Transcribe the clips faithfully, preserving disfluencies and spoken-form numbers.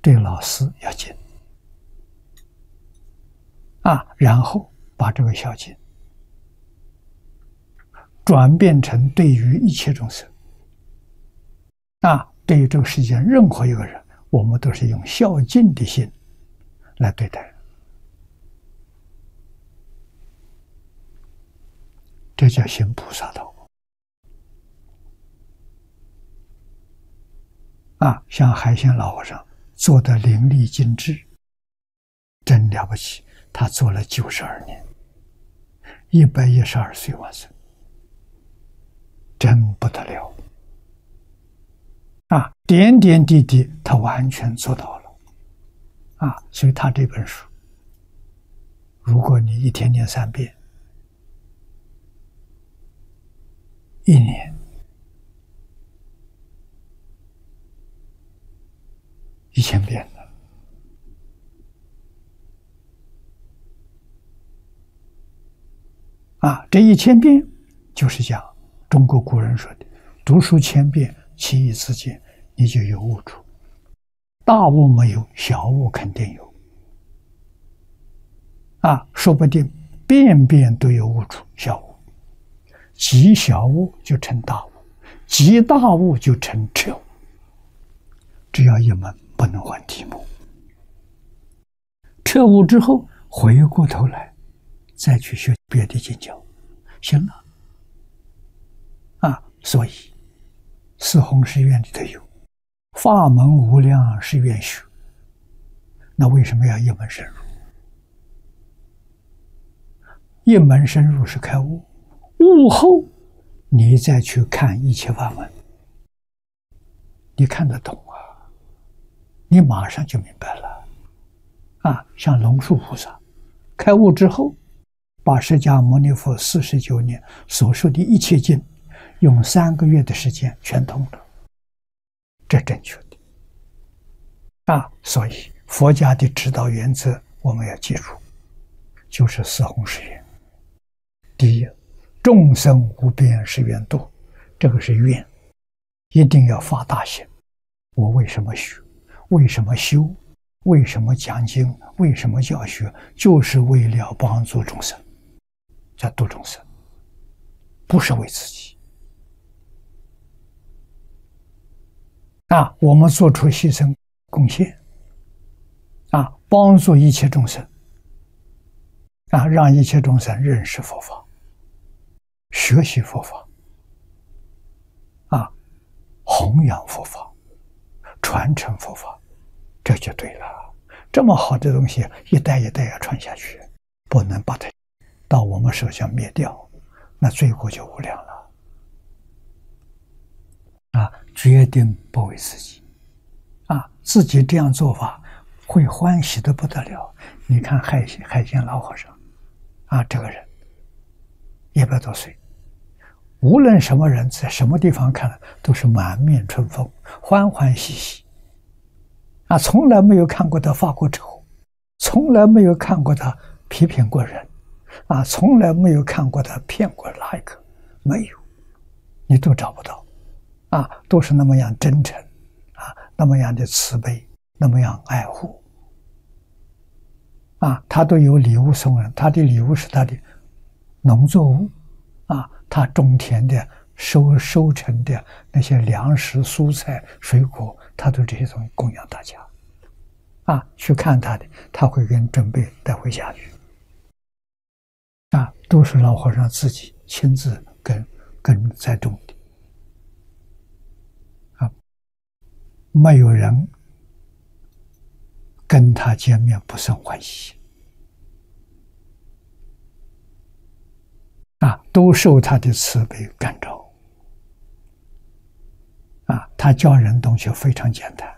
对老师要敬啊，然后把这个孝敬转变成对于一切众生啊，对于这个世界上任何一个人，我们都是用孝敬的心来对待，这叫行菩萨道啊！像海鲜老和尚做的淋漓尽致，真了不起。他做了九十二年，一百一十二岁完生，真不得了啊！点点滴滴他完全做到了啊！所以他这本书，如果你一天念三遍，一年一千遍了啊！这一千遍就是讲中国古人说的“读书千遍，其义自见”，你就有悟处。大悟没有，小悟肯定有啊！说不定遍遍都有悟处，小悟。极小悟就成大悟，极大悟就成彻悟。只要一门不能换题目，彻悟之后回过头来再去学别的经教，行了啊！所以四弘誓愿里头有法门无量誓愿学，那为什么要一门深入？一门深入是开悟，悟后你再去看一切法门，你看得懂啊，你马上就明白了啊！像龙树菩萨开悟之后，把释迦牟尼佛四十九年所说的一切经，用三个月的时间全通了，这正确的啊！所以佛家的指导原则我们要记住，就是四弘誓愿。第一，众生无边誓愿度，这个是愿，一定要发大心。我为什么学？为什么修？为什么讲经？为什么教学？就是为了帮助众生，叫度众生，不是为自己啊！我们做出牺牲贡献啊，帮助一切众生啊，让一切众生认识佛法，学习佛法啊，弘扬佛法，传承佛法，这就对了。这么好的东西，一代一代要传下去，不能把它到我们手上灭掉，那罪过就无量了啊！决定不为自己啊，自己这样做法会欢喜的不得了。你看海海鲜老和尚啊，这个人一百多岁，无论什么人在什么地方看了，都是满面春风，欢欢喜喜啊，从来没有看过他发过愁，从来没有看过他批评过人啊，从来没有看过他骗过哪一个，没有，你都找不到啊，都是那么样真诚啊，那么样的慈悲，那么样爱护啊，他都有礼物送人，他的礼物是他的农作物啊，他种田的收收成的那些粮食、蔬菜、水果，他都这些东西供养大家啊。去看他的，他会给你准备带回家去啊，都是老和尚自己亲自跟跟栽种的啊，没有人跟他见面不生欢喜啊，都受他的慈悲感召啊，他教人东西非常简单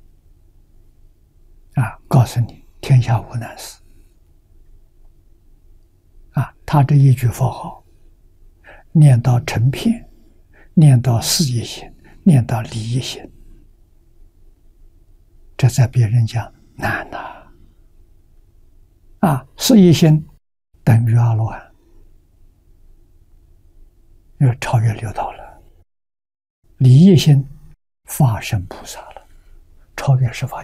啊，告诉你天下无难事啊，他这一句佛号念到成片，念到事业心，念到利益心，这在别人讲难呐啊，事业心等于阿罗汉，又超越六道了；利益心发生菩萨了，超越十法